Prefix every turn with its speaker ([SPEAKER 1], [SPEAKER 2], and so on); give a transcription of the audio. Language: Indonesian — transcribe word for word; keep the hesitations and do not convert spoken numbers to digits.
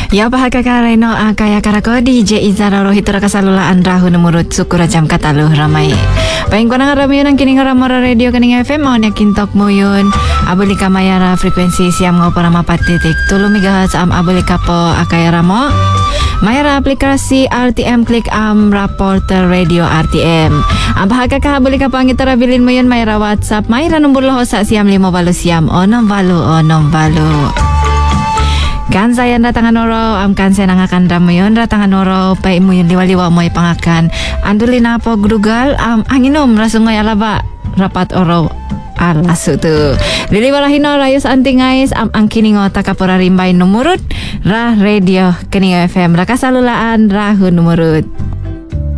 [SPEAKER 1] Ya bahagia kareno kaya karako D J Izara rohito rakasalulaan rahu numurut sukura jam kataluh ramai. Paling ko nang rami yun ang kining ramora radio kaning F M o na kintok mo yun. Abulika mayara frekuensi siam ngo para mapatitik. Tulo megahertz am abulika po akaya ramo. Mayara aplikasi R T M klik am Rapporter Radio R T M. Ang bahaga kahabuli ka pang itarabilin mo yun mayara WhatsApp. Mayara numbur loho sa siam limo balo siam onom balo onom balo. Kan saya ratangan oro am kan saya nangakan damo yun ratangan oro pa imo yun liwa-liwa mo ipangakan. Andulin na po grugal am anginom rasungay alaba rapat oro alasu tu. Lili walahino rayos antingais am ang kiningo takapura rimbay numurut ra radio kening F M rakasalulaan rahu numurut.